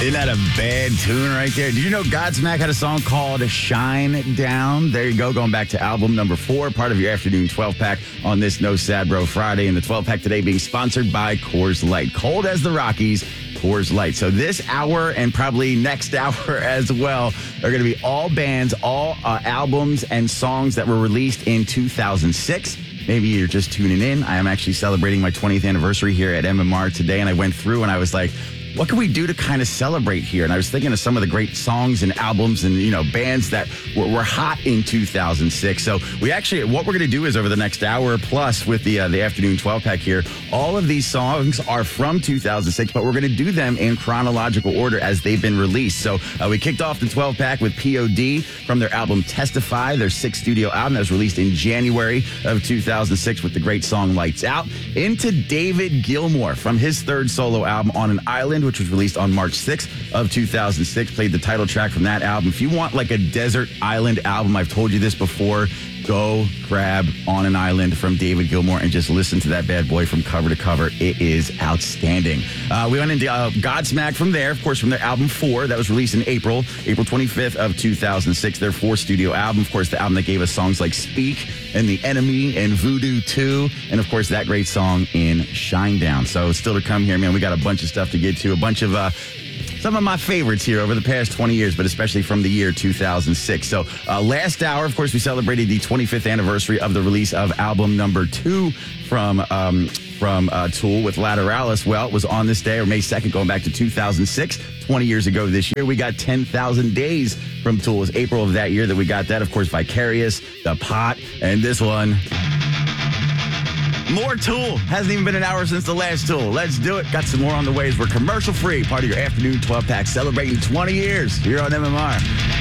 Isn't that a bad tune right there? Did you know Godsmack had a song called Shine Down? There you go, going back to album number 4, part of your afternoon 12-pack on this No Sad Bro Friday. And the 12-pack today being sponsored by Coors Light. Cold as the Rockies, Coors Light. So this hour and probably next hour as well are going to be all bands, all albums and songs that were released in 2006. Maybe you're just tuning in. I am actually celebrating my 20th anniversary here at MMR today, and I went through and I was like, what can we do to kind of celebrate here? And I was thinking of some of the great songs and albums and, bands that were hot in 2006. So we actually, what we're going to do is over the next hour plus with the afternoon 12-pack here, all of these songs are from 2006, but we're going to do them in chronological order as they've been released. So we kicked off the 12-pack with POD from their album Testify, their 6th studio album that was released in January of 2006 with the great song Lights Out, into David Gilmour from his 3rd solo album On an Island, which was released on March 6th of 2006. Played the title track from that album. If you want like a desert island album, I've told you this before, go grab On an Island from David Gilmour and just listen to that bad boy from cover to cover. It is outstanding. We went into Godsmack from there, of course, from their album 4 that was released in April 25th of 2006, their 4th studio album. Of course, the album that gave us songs like Speak and The Enemy and Voodoo 2, and of course, that great song in Shine Down. So still to come here, man. We got a bunch of stuff to get to, a bunch of some of my favorites here over the past 20 years, but especially from the year 2006. So last hour, of course, we celebrated the 25th anniversary of the release of album number 2 from Tool with Lateralis. Well, it was on this day, or May 2nd, going back to 2006, 20 years ago this year. We got 10,000 Days from Tool. It was April of that year that we got that. Of course, Vicarious, The Pot, and this one. More Tool. Hasn't even been an hour since the last Tool. Let's do it. Got some more on the way as we're commercial free. Part of your afternoon 12-pack celebrating 20 years here on MMR.